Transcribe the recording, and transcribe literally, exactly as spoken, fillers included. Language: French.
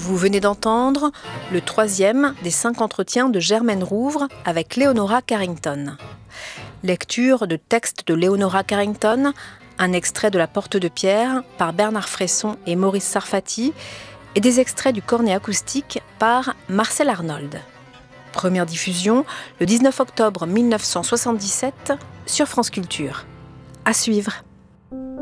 Vous venez d'entendre le troisième des cinq entretiens de Germaine Rouvre avec Leonora Carrington. Lecture de textes de Leonora Carrington, un extrait de La Porte de Pierre par Bernard Fresson et Maurice Sarfati et des extraits du cornet acoustique par Marcel Arnold. Première diffusion le dix-neuf octobre mille neuf cent soixante-dix-sept sur France Culture. À suivre.